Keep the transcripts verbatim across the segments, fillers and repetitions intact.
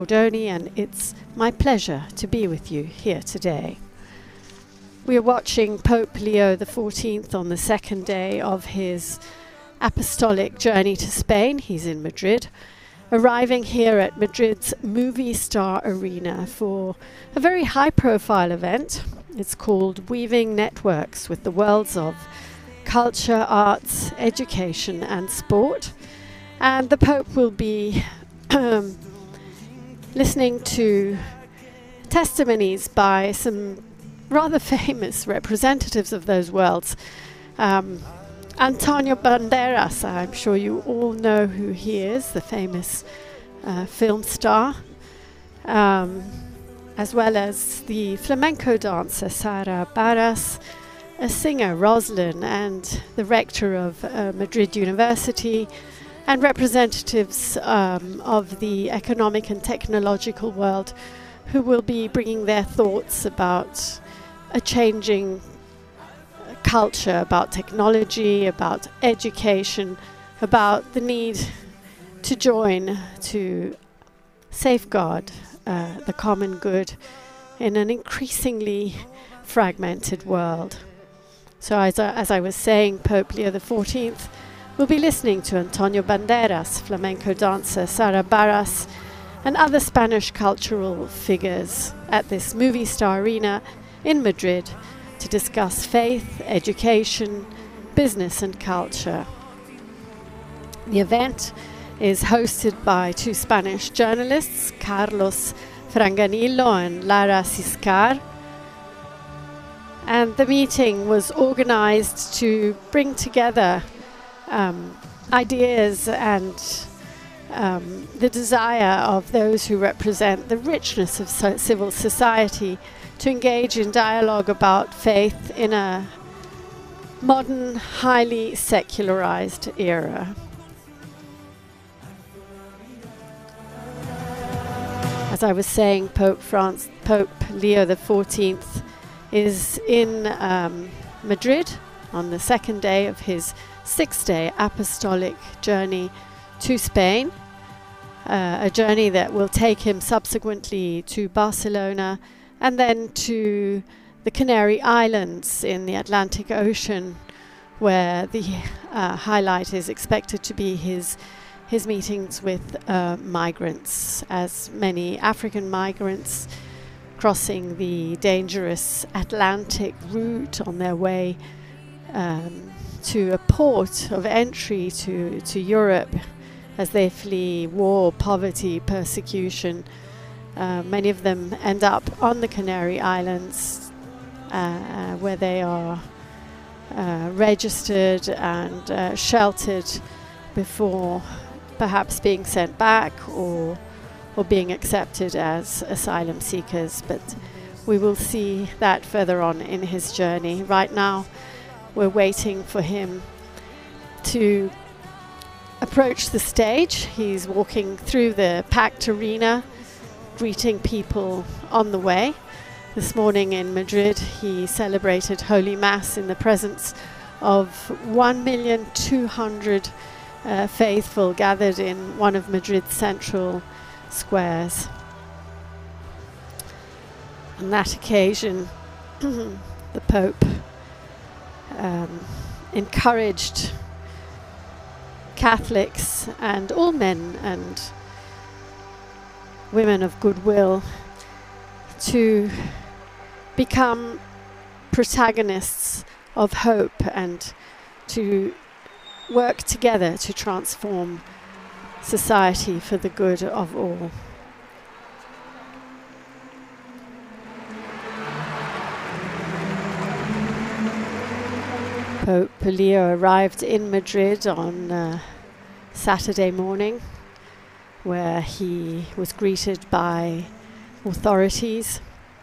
Bordoni, and it's my pleasure to be with you here today. We are watching Pope Leo the fourteenth on the second day of his apostolic journey to Spain. He's in Madrid, arriving here at Madrid's Movistar Arena for a very high-profile event. It's called Weaving Networks with the Worlds of Culture, Arts, Education and Sport. And the Pope will be um, listening to testimonies by some rather famous representatives of those worlds. Um, Antonio Banderas, I'm sure you all know who he is, the famous uh, film star, um, as well as the flamenco dancer Sara Barras, a singer Roslyn, and the rector of uh, Madrid University, and representatives um, of the economic and technological world who will be bringing their thoughts about a changing culture, about technology, about education, about the need to join to safeguard uh, the common good in an increasingly fragmented world. So as I, as I was saying, Pope Leo the fourteenth will be listening to Antonio Banderas, flamenco dancer Sara Barras, and other Spanish cultural figures at this Movistar Arena in Madrid to discuss faith, education, business and culture. The event is hosted by two Spanish journalists, Carlos Franganillo and Lara Ciscar, and the meeting was organized to bring together um, ideas and um, the desire of those who represent the richness of so civil society to engage in dialogue about faith in a modern, highly secularized era. As I was saying, Pope France, Pope Leo the fourteenth is in um, Madrid on the second day of his six-day apostolic journey to Spain, uh, a journey that will take him subsequently to Barcelona and then to the Canary Islands in the Atlantic Ocean, where the uh, highlight is expected to be his his meetings with uh, migrants, as many African migrants crossing the dangerous Atlantic route on their way um, to a port of entry to, to Europe as they flee war, poverty, persecution. Uh, many of them end up on the Canary Islands uh, where they are uh, registered and uh, sheltered before perhaps being sent back or or being accepted as asylum seekers. But we will see that further on in his journey. Right now we're waiting for him to approach the stage. He's walking through the packed arena, greeting people on the way. This morning in Madrid he celebrated Holy Mass in the presence of one million two hundred uh, faithful gathered in one of Madrid's central squares. On that occasion the Pope um, encouraged Catholics and all men and women of goodwill to become protagonists of hope and to work together to transform society for the good of all. Pope Leo arrived in Madrid on uh, Saturday morning, where he was greeted by authorities,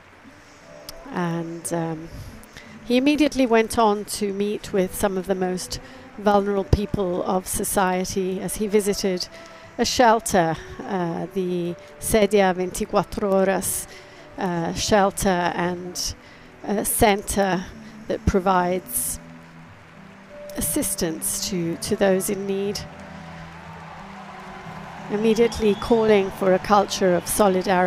and um, he immediately went on to meet with some of the most vulnerable people of society as he visited a shelter, uh, the Sedia veinticuatro horas uh, shelter and uh, center that provides assistance to, to those in need. immediately calling for a culture of solidarity